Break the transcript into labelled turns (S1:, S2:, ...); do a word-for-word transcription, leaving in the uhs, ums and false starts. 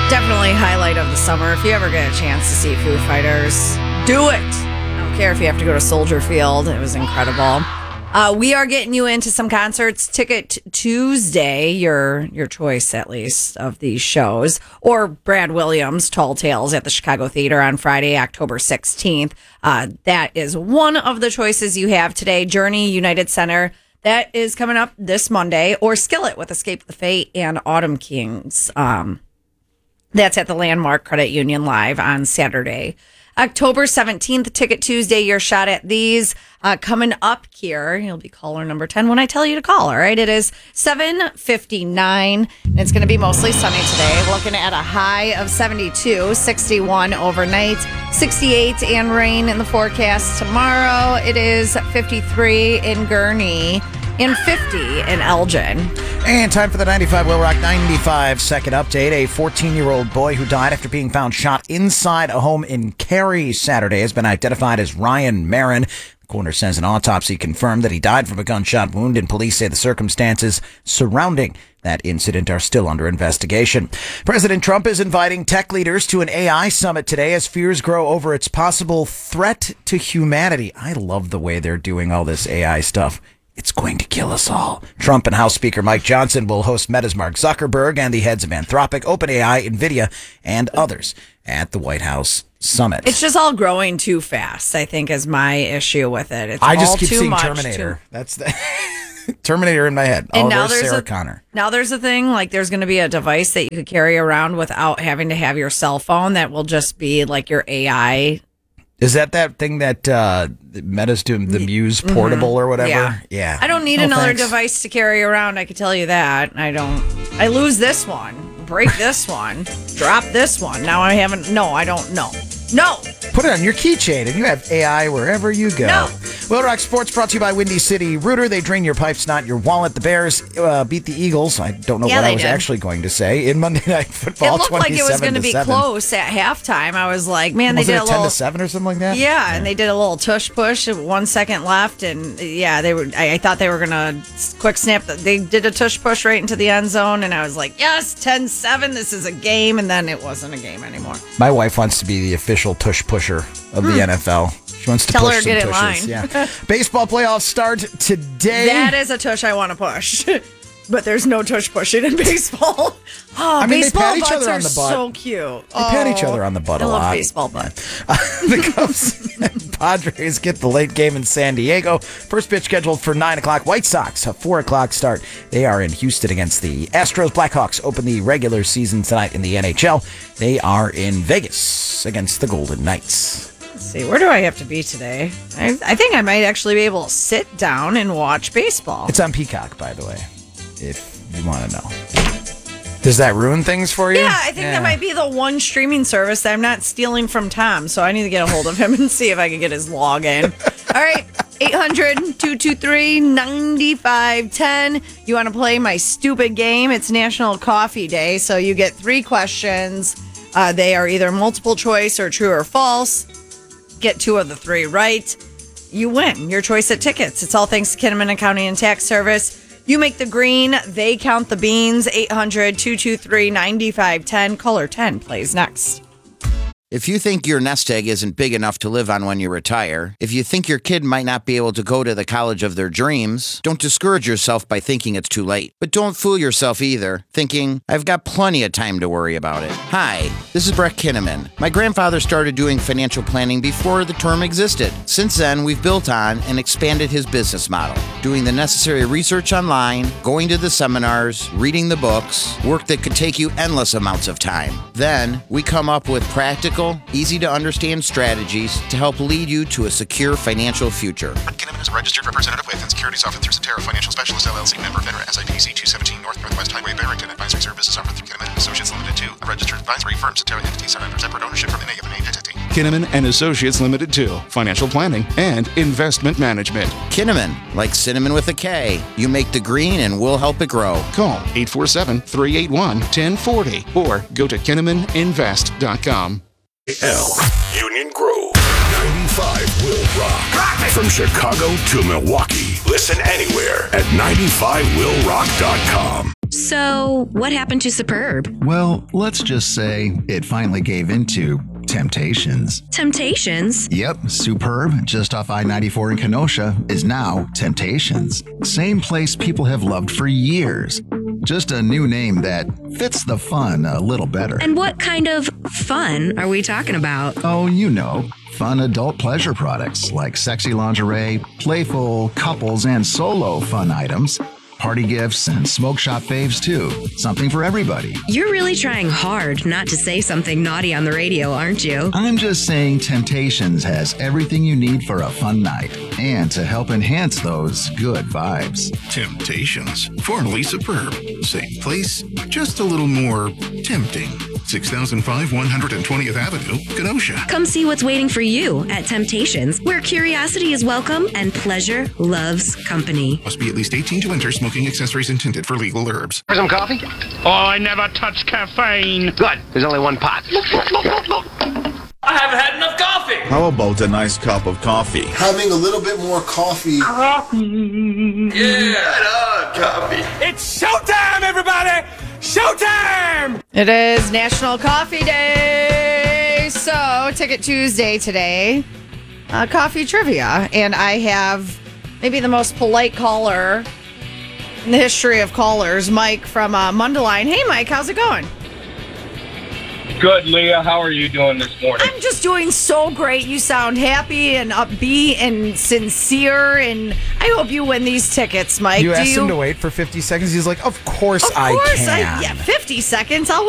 S1: Definitely highlight of the summer. If you ever get a chance to see Foo Fighters, do it. I don't care if you have to go to Soldier Field. It was incredible. Uh, we are getting you into some concerts. Ticket Tuesday, your your choice at least of these shows, or Brad Williams' Tall Tales at the Chicago Theater on Friday, October sixteenth. Uh, that is one of the choices you have today. Journey United Center, that is coming up this Monday, or Skillet with Escape the Fate and Autumn Kings. Um, that's at the Landmark Credit Union Live on Saturday. October seventeenth, Ticket Tuesday, your shot at these. Uh, coming up here, you'll be caller number ten when I tell you to call, all right? It is seven fifty-nine, and it's going to be mostly sunny today. Looking at a high of seventy-two, sixty-one overnight, sixty-eight and rain in the forecast tomorrow. It is fifty-three in Gurnee and fifty in Elgin.
S2: And time for the ninety-five Will Rock ninety-five second update. A fourteen-year-old boy who died after being found shot inside a home in Cary Saturday has been identified as Ryan Marin. The coroner says an autopsy confirmed that he died from a gunshot wound, and police say the circumstances surrounding that incident are still under investigation. President Trump is inviting tech leaders to an A I summit today as fears grow over its possible threat to humanity. I love the way they're doing all this A I stuff. It's going to kill us all. Trump and House Speaker Mike Johnson will host Meta's Mark Zuckerberg and the heads of Anthropic, OpenAI, NVIDIA, and others at the White House summit.
S1: It's just all growing too fast, I think, is my issue with it. It's
S2: I just
S1: all
S2: keep
S1: too
S2: seeing
S1: much,
S2: Terminator.
S1: too-
S2: That's the Terminator in my head.
S1: And
S2: oh,
S1: now
S2: there's
S1: there's
S2: Sarah
S1: a,
S2: Connor.
S1: Now there's a thing, like there's going to be a device that you could carry around without having to have your cell phone that will just be like your A I.
S2: Is that that thing that uh, Meta's doing, the Muse Portable or whatever?
S1: Yeah.
S2: yeah.
S1: I don't need
S2: No,
S1: another
S2: thanks.
S1: device to carry around. I can tell you that. I don't. I lose this one, break this one, drop this one. Now I haven't. No, I don't know. No.
S2: Put it on your keychain and you have A I wherever you go.
S1: No.
S2: Will Rock Sports brought to you by Windy City Rooter. They drain your pipes, not your wallet. The Bears uh, beat the Eagles. I don't know
S1: Yeah,
S2: what I
S1: they
S2: was
S1: did.
S2: actually going to say in Monday Night Football.
S1: It looked like it was going to be
S2: seven.
S1: close at halftime. I was like, man,
S2: Was
S1: they
S2: it
S1: did
S2: a
S1: a
S2: ten
S1: little
S2: to seven or something like that?
S1: Yeah, and they did a little tush push. One second left, and yeah, they were. I, I thought they were gonna quick snap. They did a tush push right into the end zone, and I was like, yes, ten seven. This is a game, and then it wasn't a game anymore.
S2: My wife wants to be the official tush pusher of the N F L. She wants to
S1: Tell
S2: push
S1: her to
S2: some
S1: get in
S2: tushes.
S1: line.
S2: Yeah. Baseball playoffs start today.
S1: That is a tush I want to push, but there's no tush pushing in baseball. Oh,
S2: I mean, they
S1: baseball
S2: pat each
S1: butts
S2: other
S1: are
S2: on the butt.
S1: so cute.
S2: They pat each other on the butt
S1: I
S2: a
S1: love
S2: lot.
S1: baseball butt.
S2: The Cubs and Padres get the late game in San Diego. First pitch scheduled for nine o'clock. White Sox, a four o'clock start. They are in Houston against the Astros. Blackhawks open the regular season tonight in the N H L. They are in Vegas against the Golden Knights.
S1: Let's see, where do I have to be today? I, I think I might actually be able to sit down and watch baseball.
S2: It's on Peacock, by the way, if you want to know. Does that ruin things for you?
S1: Yeah, I think that might be the one streaming service that I'm not stealing from Tom, so I need to get a hold of him and see if I can get his login. All right, eight hundred, two two three, nine five one zero. You want to play my stupid game? It's National Coffee Day, so you get three questions. Uh, they are either multiple choice or true or false. Get two of the three right. You win your choice at tickets. It's all thanks to Kinnaman Accounting and Tax Service. You make the green, they count the beans. eight hundred, two two three, nine five one zero. Caller ten plays next.
S3: If you think your nest egg isn't big enough to live on when you retire, if you think your kid might not be able to go to the college of their dreams, don't discourage yourself by thinking it's too late. But don't fool yourself either, thinking, I've got plenty of time to worry about it. Hi, this is Brett Kinnaman. My grandfather started doing financial planning before the term existed. Since then, we've built on and expanded his business model, doing the necessary research online, going to the seminars, reading the books, work that could take you endless amounts of time. Then, we come up with practical, easy-to-understand strategies to help lead you to a secure financial future.
S4: Kinnaman is a registered representative with and securities offered through Cetera Financial Specialist, L L C, member FINRA, S I P C two seventeen North Northwest Highway, Barrington. Advisory services offered through Kinnaman and Associates Limited, two, a registered advisory firm. Cetera entities are under separate ownership from any of an entity.
S5: Kinnaman and Associates Limited, two, financial planning and investment management.
S3: Kinnaman, like cinnamon with a K. You make the green and we'll help it grow.
S5: Call eight four seven, three eight one, one zero four zero or go to kinnaman invest dot com.
S6: L Union Grove ninety-five will rock from Chicago to Milwaukee. Listen anywhere at ninety-five will rock dot com.
S7: So, what happened to Superb?
S8: Well, let's just say it finally gave into Temptations.
S7: Temptations?
S8: Yep, Superb, just off I ninety-four in Kenosha, is now Temptations. Same place people have loved for years. Just a new name that fits the fun a little better.
S7: And what kind of fun are we talking about?
S8: Oh, you know, fun adult pleasure products like sexy lingerie, playful couples and solo fun items, party gifts, and smoke shop faves too. Something for everybody.
S7: You're really trying hard not to say something naughty on the radio, aren't you?
S8: I'm just saying Temptations has everything you need for a fun night and to help enhance those good vibes.
S5: Temptations, formerly Superb. Same place, just a little more tempting. six thousand five, one hundred twentieth Avenue, Kenosha.
S7: Come see what's waiting for you at Temptations, where curiosity is welcome and pleasure loves company.
S5: Must be at least eighteen to enter. Smoking accessories intended for legal herbs.
S9: For some coffee?
S10: Oh, I never touch caffeine.
S9: Good. There's only one pot.
S10: I haven't had enough coffee.
S11: How about a nice cup of coffee?
S12: Having a little bit more coffee.
S10: Coffee.
S11: Yeah, coffee.
S10: It's showtime, everybody. Showtime.
S1: It is National Coffee Day. So, Ticket Tuesday today. Uh, coffee trivia. And I have maybe the most polite caller in the history of callers, Mike from uh, Mundelein. Hey, Mike, how's it going?
S10: Good, Leah. How are you doing this morning?
S1: I'm just doing so great. You sound happy and upbeat and sincere, and I hope you win these tickets, Mike.
S2: You
S1: Do
S2: asked
S1: you?
S2: him to wait for fifty seconds. He's like, of course,
S1: Of course,
S2: I can.
S1: I, yeah, fifty seconds. I'll